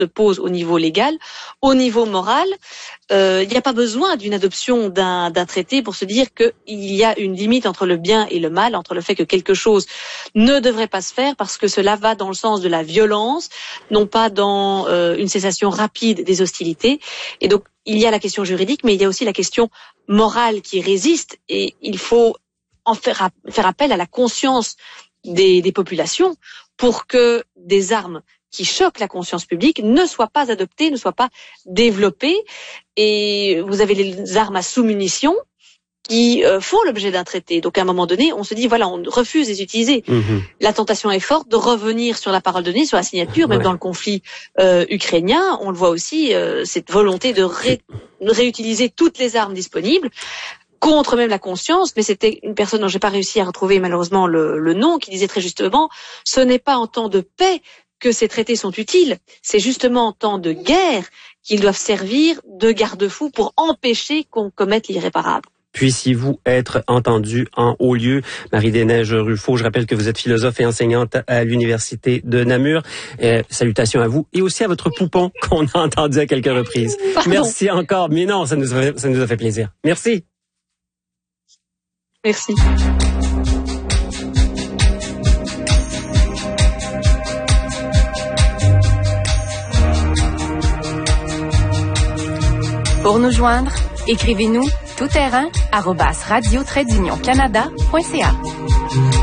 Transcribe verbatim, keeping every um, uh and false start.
se pose au niveau légal, au niveau moral, euh, il n'y a pas besoin d'une adoption d'un, d'un traité pour se dire qu'il y a une limite entre le bien et le mal, entre le fait que quelque chose ne devrait pas se faire parce que cela va dans le sens de la violence, non pas dans euh, une cessation rapide des hostilités. Et donc, il y a la question juridique, mais il y a aussi la question morale qui résiste et il faut en faire, faire appel à la conscience des, des populations pour que des armes qui choquent la conscience publique ne soient pas adoptées, ne soient pas développées. Et vous avez les armes à sous-munitions qui euh, font l'objet d'un traité. Donc à un moment donné, on se dit, voilà, on refuse de les utiliser. Mmh. La tentation est forte de revenir sur la parole donnée, sur la signature, même ouais. dans le conflit euh, ukrainien. On le voit aussi, euh, cette volonté de, ré- de réutiliser toutes les armes disponibles, contre même la conscience, mais c'était une personne dont j'ai pas réussi à retrouver malheureusement le, le nom, qui disait très justement, ce n'est pas en temps de paix que ces traités sont utiles, c'est justement en temps de guerre qu'ils doivent servir de garde-fou pour empêcher qu'on commette l'irréparable. Puissiez-vous être entendu en haut lieu. Marie-Des-Neiges Ruffo, je rappelle que vous êtes philosophe et enseignante à l'Université de Namur. Euh, salutations à vous et aussi à votre poupon qu'on a entendu à quelques reprises. Pardon. Merci encore. Mais non, ça nous a, ça nous a fait plaisir. Merci. Merci. Pour nous joindre, écrivez-nous tout terrain arobase radio tiret d'union canada point c a.